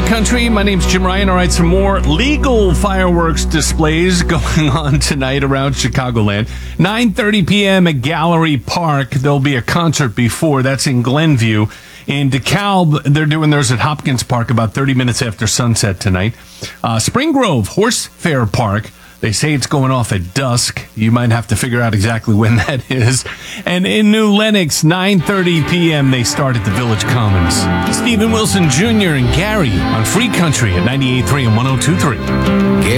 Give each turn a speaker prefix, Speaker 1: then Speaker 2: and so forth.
Speaker 1: Country. My name's Jim Ryan. All right, some more legal fireworks displays going on tonight around Chicagoland. 9:30 p.m. at Gallery Park. There'll be a concert before. That's in Glenview. In DeKalb, they're doing theirs at Hopkins Park about 30 minutes after sunset tonight. Spring Grove Horse Fair Park. They say it's going off at dusk. You might have to figure out exactly when that is. And in New Lenox, 9:30 p.m., they start at the Village Commons. Stephen Wilson Jr. and Gary on Free Country at 98.3 and 102.3.